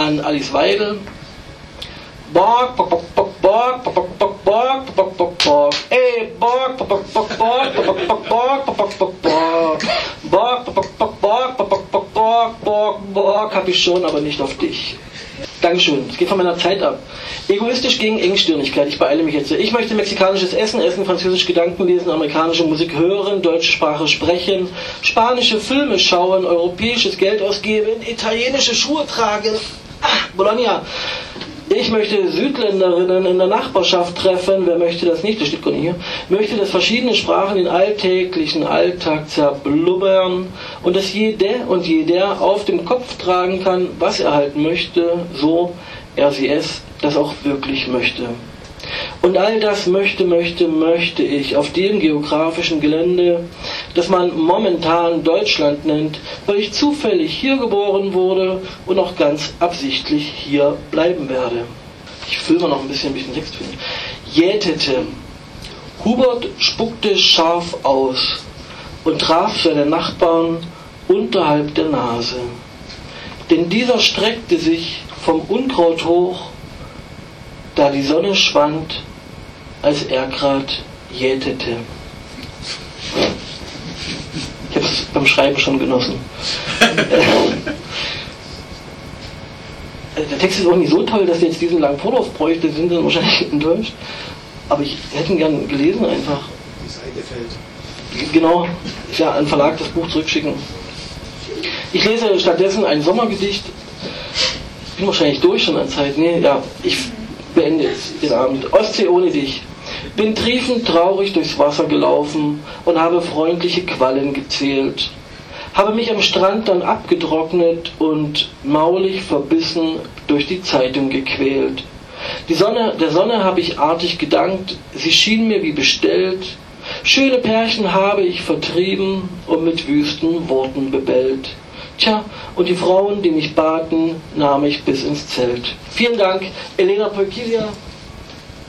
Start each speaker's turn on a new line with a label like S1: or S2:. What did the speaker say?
S1: an Alice Weidel. Borg, Borg, Borg, Borg, Borg, Borg, Borg, Borg, Borg, Borg, ey, Borg, Borg, Borg, Borg, Borg, Borg, Borg, Borg, Borg, Borg, Borg, Borg, Borg, Borg, Borg, Borg, Borg, Borg, Borg, hab ich schon, aber nicht auf dich. Dankeschön. Es geht von meiner Zeit ab. Egoistisch gegen Engstirnigkeit. Ich beeile mich jetzt. Ich möchte mexikanisches Essen essen, französisch Gedanken lesen, amerikanische Musik hören, deutsche Sprache sprechen, spanische Filme schauen, europäisches Geld ausgeben, italienische Schuhe tragen. Bologna. Ich möchte Südländerinnen in der Nachbarschaft treffen. Wer möchte das nicht? Das steht gar nicht hier. Möchte, dass verschiedene Sprachen den alltäglichen Alltag zerblubbern und dass jede und jeder auf dem Kopf tragen kann, was er halten möchte, so er sie es das auch wirklich möchte. Und all das möchte ich auf dem geografischen Gelände, das man momentan Deutschland nennt, weil ich zufällig hier geboren wurde und auch ganz absichtlich hier bleiben werde. Ich fülle mal noch ein bisschen Text finden. Jätete. Hubert spuckte scharf aus und traf seine Nachbarn unterhalb der Nase. Denn dieser streckte sich vom Unkraut hoch, da die Sonne schwand, als er grad jätete. Ich habe es beim Schreiben schon genossen. Der Text ist auch nicht so toll, dass sie jetzt diesen langen Vorlauf bräuchte, sind dann wahrscheinlich enttäuscht. Aber ich hätte ihn gern gelesen einfach.
S2: Wie es eingefällt.
S1: Genau, ja, an Verlag das Buch zurückschicken. Ich lese stattdessen ein Sommergedicht. Ich bin wahrscheinlich durch schon an Zeit. Nee, ja, ich beende jetzt den Abend. Ostsee ohne dich. Bin triefend traurig durchs Wasser gelaufen und habe freundliche Quallen gezählt. Habe mich am Strand dann abgetrocknet und maulig verbissen durch die Zeitung gequält. Der Sonne habe ich artig gedankt, sie schien mir wie bestellt. Schöne Pärchen habe ich vertrieben und mit wüsten Worten bebellt. Tja, und die Frauen, die mich baten, nahm ich bis ins Zelt. Vielen Dank, Elena Polkilia.